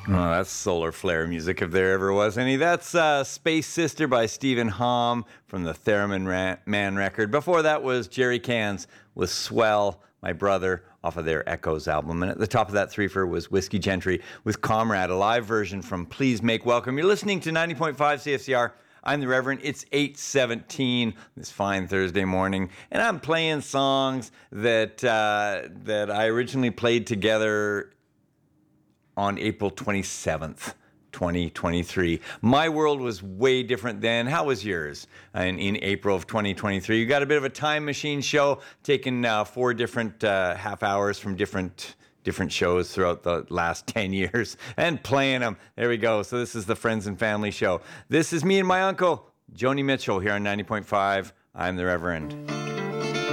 Oh, that's solar flare music if there ever was any. That's Space Sister by Stephen Hom from the Theremin Man record. Before that was Jerry Cans with Swell, My Brother, off of their Echoes album. And at the top of that threefer was Whiskey Gentry with Comrade, a live version from Please Make Welcome. You're listening to 90.5 CFCR. I'm the Reverend. It's 8:17 this fine Thursday morning, and I'm playing songs that I originally played together on April 27th, 2023. My world was way different then. How was yours in April of 2023? You got a bit of a time machine show, taking 4 different half hours from different shows throughout the last 10 years and playing them. There we go. So this is the Friends and Family Show. This is me and my uncle, Joni Mitchell, here on 90.5. I'm the Reverend.